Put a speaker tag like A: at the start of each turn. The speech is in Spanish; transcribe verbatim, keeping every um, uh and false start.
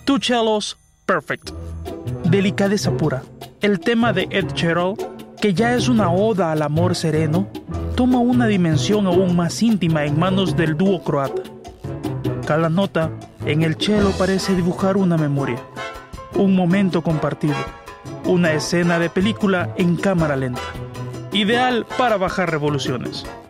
A: Two Cellos, Perfect. Delicadeza pura. El tema de Ed Sheeran, que ya es una oda al amor sereno, toma una dimensión aún más íntima en manos del dúo croata. Cada nota en el cello parece dibujar una memoria, un momento compartido, una escena de película en cámara lenta, ideal para bajar revoluciones.